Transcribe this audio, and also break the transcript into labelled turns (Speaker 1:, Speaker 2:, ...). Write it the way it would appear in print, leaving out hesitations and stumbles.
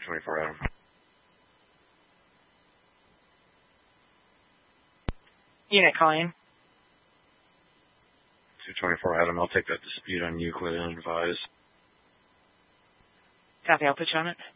Speaker 1: 224 Adam. 224 Adam, I'll take that dispute on Euclid and advise.
Speaker 2: Copy, I'll put you on it.